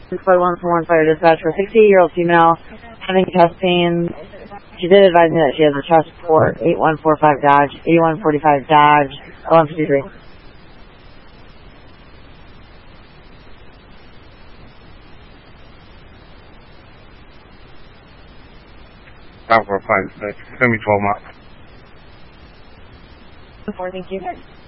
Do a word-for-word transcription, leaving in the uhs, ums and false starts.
Flight one four one fire dispatch for a sixty-eight-year-old female having chest pain. She did advise me that she has a chest port, eight one four five Dodge, eighty-one forty-five Dodge, eleven fifty-three. Alpha five six, send me twelve miles. Four, thank you.